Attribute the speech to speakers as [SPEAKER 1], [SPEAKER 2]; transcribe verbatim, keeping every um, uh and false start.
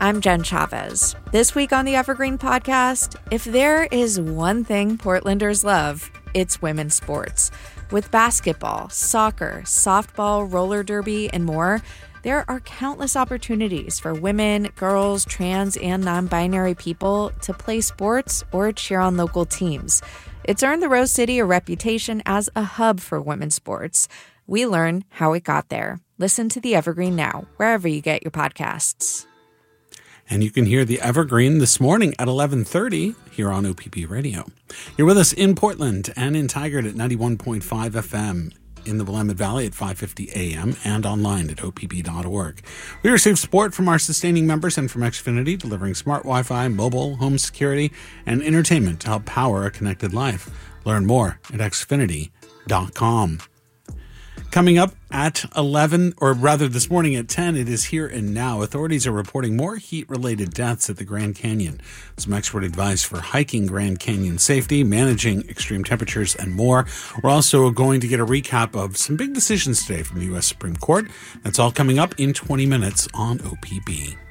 [SPEAKER 1] I'm Jen Chavez. This week on the Evergreen Podcast, if there is one thing Portlanders love, it's women's sports. With basketball, soccer, softball, roller derby, and more, there are countless opportunities for women, girls, trans, and non-binary people to play sports or cheer on local teams. It's earned the Rose City a reputation as a hub for women's sports. We learn how it got there. Listen to The Evergreen now, wherever you get your podcasts.
[SPEAKER 2] And you can hear The Evergreen this morning at eleven thirty here on O P P Radio. You're with us in Portland and in Tigard at ninety-one point five F M, in the Willamette Valley at five fifty A M, and online at O P P dot org. We receive support from our sustaining members and from Xfinity, delivering smart Wi-Fi, mobile, home security, and entertainment to help power a connected life. Learn more at Xfinity dot com. Coming up at eleven, or rather this morning at ten, it is Here and Now. Authorities are reporting more heat-related deaths at the Grand Canyon. Some expert advice for hiking Grand Canyon safety, managing extreme temperatures, and more. We're also going to get a recap of some big decisions today from the U S Supreme Court. That's all coming up in twenty minutes on O P B.